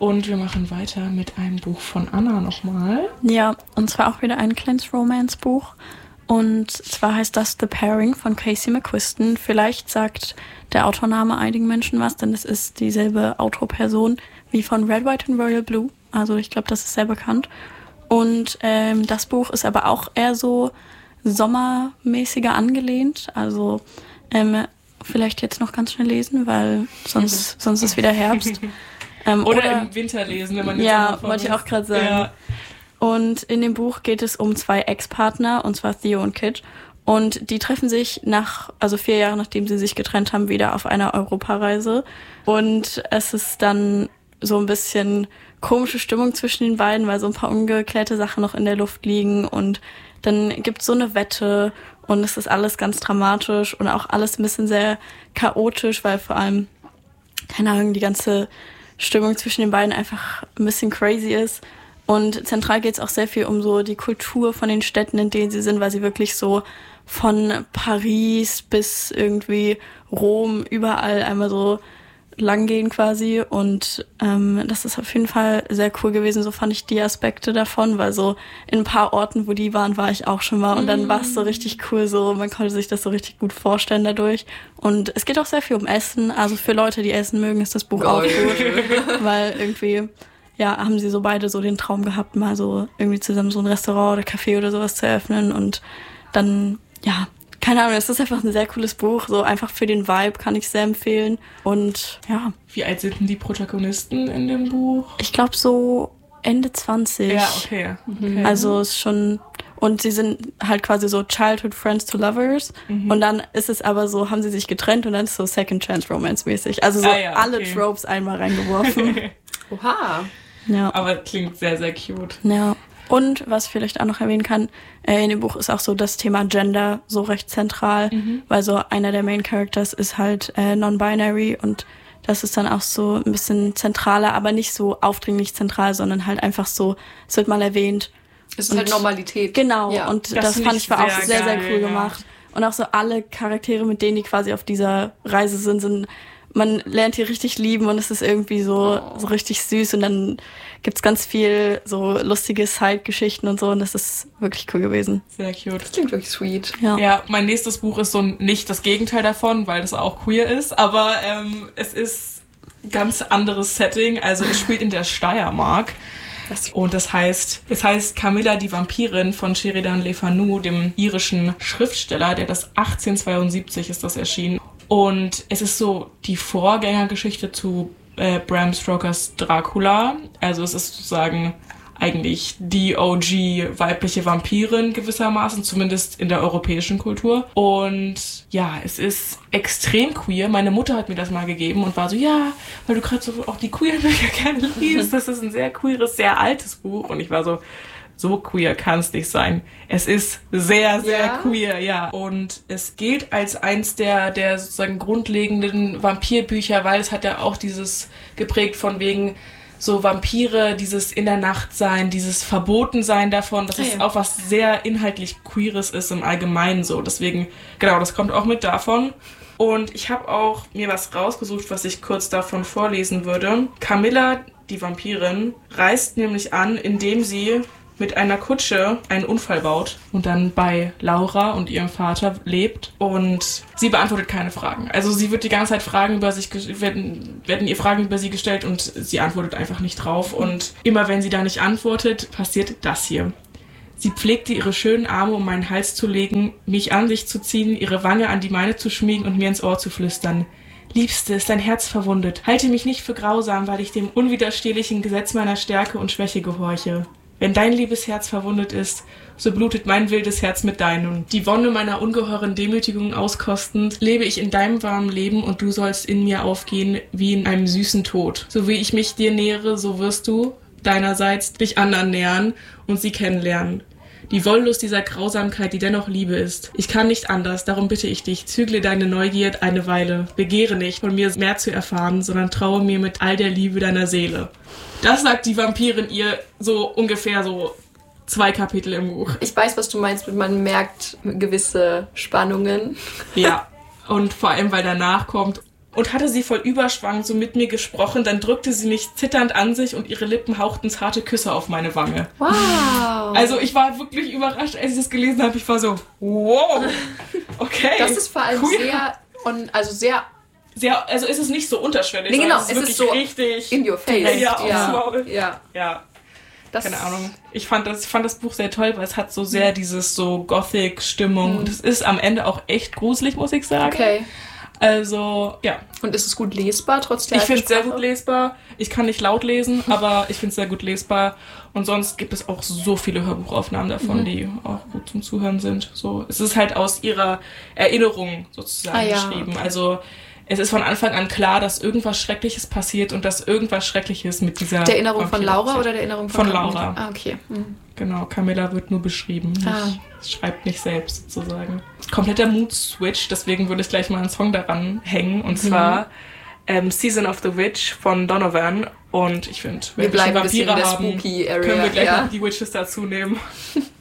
Und wir machen weiter mit einem Buch von Anna nochmal. Ja, und zwar auch wieder ein kleines Romance-Buch. Und zwar heißt das The Pairing von Casey McQuiston. Vielleicht sagt der Autorname einigen Menschen was, denn es ist dieselbe Autorperson wie von Red, White and Royal Blue. Also ich glaube, das ist sehr bekannt. Und das Buch ist aber auch eher so sommermäßiger angelehnt. Also vielleicht jetzt noch ganz schnell lesen, weil sonst ist wieder Herbst. Oder im Winter lesen, wenn man jetzt ja, wollte ich auch gerade sagen. Ja. Und in dem Buch geht es um 2 Ex-Partner, und zwar Theo und Kit. Und die treffen sich 4 Jahre nachdem sie sich getrennt haben, wieder auf einer Europareise. Und es ist dann so ein bisschen komische Stimmung zwischen den beiden, weil so ein paar ungeklärte Sachen noch in der Luft liegen. Und dann gibt's so eine Wette und es ist alles ganz dramatisch und auch alles ein bisschen sehr chaotisch, weil vor allem, keine Ahnung, die ganze Stimmung zwischen den beiden einfach ein bisschen crazy ist. Und zentral geht es auch sehr viel um so die Kultur von den Städten, in denen sie sind, weil sie wirklich so von Paris bis irgendwie Rom überall einmal so lang gehen quasi. Und das ist auf jeden Fall sehr cool gewesen. So fand ich die Aspekte davon, weil so in ein paar Orten, wo die waren, war ich auch schon mal. Und dann war es so richtig cool, so man konnte sich das so richtig gut vorstellen dadurch. Und es geht auch sehr viel um Essen. Also für Leute, die Essen mögen, ist das Buch auch gut, weil irgendwie haben sie so beide so den Traum gehabt, mal so irgendwie zusammen so ein Restaurant oder Café oder sowas zu eröffnen. Und dann, keine Ahnung, es ist einfach ein sehr cooles Buch. So einfach für den Vibe kann ich sehr empfehlen. Und ja. Wie alt sind denn die Protagonisten in dem Buch? Ich glaube so Ende 20. Ja, okay. Also ist schon... Und sie sind halt quasi so Childhood Friends to Lovers. Und dann ist es aber so, haben sie sich getrennt und dann ist es so Second Chance Romance mäßig. Also so alle Tropes einmal reingeworfen. Oha. Ja. Aber klingt sehr, sehr cute. Ja. Und was ich vielleicht auch noch erwähnen kann, in dem Buch ist auch so das Thema Gender so recht zentral, weil so einer der Main Characters ist halt non-binary und das ist dann auch so ein bisschen zentraler, aber nicht so aufdringlich zentral, sondern halt einfach so, es wird mal erwähnt. Es ist halt Normalität. Genau, ja. und das fand ich war auch sehr, sehr cool gemacht. Und auch so alle Charaktere, mit denen die quasi auf dieser Reise sind, man lernt die richtig lieben und es ist irgendwie so richtig süß und dann gibt's ganz viel so lustige Side-Geschichten und so und das ist wirklich cool gewesen. Sehr cute. Das klingt wirklich sweet. Ja, mein nächstes Buch ist so nicht das Gegenteil davon, weil das auch queer ist, aber es ist ein ganz anderes Setting. Also es spielt in der Steiermark. Und es heißt Camilla die Vampirin von Sheridan Le Fanu, dem irischen Schriftsteller, der das 1872 ist das erschienen. Und es ist so die Vorgängergeschichte zu Bram Stokers Dracula. Also es ist sozusagen eigentlich die OG weibliche Vampirin gewissermaßen, zumindest in der europäischen Kultur. Und ja, es ist extrem queer. Meine Mutter hat mir das mal gegeben und war so, ja, weil du gerade so auch die queeren Bücher gerne liest. Das ist ein sehr queeres, sehr altes Buch. Und ich war so queer kann es nicht sein. Es ist sehr, sehr queer, ja. Und es gilt als eins der sozusagen grundlegenden Vampirbücher, weil es hat ja auch dieses geprägt von wegen so Vampire, dieses in der Nacht sein, dieses Verbotensein davon, dass es auch was sehr inhaltlich Queeres ist im Allgemeinen so. Deswegen, genau, das kommt auch mit davon. Und ich habe auch mir was rausgesucht, was ich kurz davon vorlesen würde. Camilla, die Vampirin, reist nämlich an, indem sie mit einer Kutsche einen Unfall baut und dann bei Laura und ihrem Vater lebt und sie beantwortet keine Fragen. Also sie wird die ganze Zeit werden ihr Fragen über sie gestellt und sie antwortet einfach nicht drauf und immer wenn sie da nicht antwortet, passiert das hier. Sie pflegte ihre schönen Arme um meinen Hals zu legen, mich an sich zu ziehen, ihre Wange an die meine zu schmiegen und mir ins Ohr zu flüstern. Liebste, ist dein Herz verwundet. Halte mich nicht für grausam, weil ich dem unwiderstehlichen Gesetz meiner Stärke und Schwäche gehorche. Wenn dein liebes Herz verwundet ist, so blutet mein wildes Herz mit deinem. Die Wonne meiner ungeheuren Demütigung auskostend, lebe ich in deinem warmen Leben und du sollst in mir aufgehen wie in einem süßen Tod. So wie ich mich dir nähere, so wirst du, deinerseits, dich anderen nähern und sie kennenlernen. Die Wollust dieser Grausamkeit, die dennoch Liebe ist. Ich kann nicht anders, darum bitte ich dich, zügle deine Neugier eine Weile. Begehre nicht, von mir mehr zu erfahren, sondern traue mir mit all der Liebe deiner Seele. Das sagt die Vampirin ihr so ungefähr so 2 Kapitel im Buch. Ich weiß, was du meinst, man merkt gewisse Spannungen. Ja, und vor allem, weil danach kommt, und hatte sie voll überschwang so mit mir gesprochen. Dann drückte sie mich zitternd an sich und ihre Lippen hauchten zarte Küsse auf meine Wange. Wow. Also ich war wirklich überrascht, als ich das gelesen habe. Ich war so, wow, okay. Das ist vor allem sehr, also ist es nicht so unterschwellig. nee, genau, es ist wirklich so richtig in your face. Ja, aufs Maul. Ja. Das Keine Ahnung. Ich fand das Buch sehr toll, weil es hat so sehr dieses so Gothic-Stimmung. Und es ist am Ende auch echt gruselig, muss ich sagen. Okay. Also, ja. Und ist es gut lesbar, trotz der Ich finde es sehr Sprache? gut lesbar. Ich kann nicht laut lesen, aber ich finde es sehr gut lesbar. Und sonst gibt es auch so viele Hörbuchaufnahmen davon, die auch gut zum Zuhören sind. So, es ist halt aus ihrer Erinnerung sozusagen geschrieben. Also es ist von Anfang an klar, dass irgendwas Schreckliches passiert und dass irgendwas Schreckliches mit dieser... Der Erinnerung von Vampire Laura passiert. oder der Erinnerung von Laura? Ah, okay. Mhm. Genau, Camilla wird nur beschrieben. Schreibt nicht selbst sozusagen. Kompletter Mood-Switch, deswegen würde ich gleich mal einen Song daran hängen. Und zwar Season of the Witch von Donovan. Und ich finde, wenn wir bleiben ein bisschen Vampire in der haben, Spooky Area, können wir gleich noch die Witches dazu nehmen.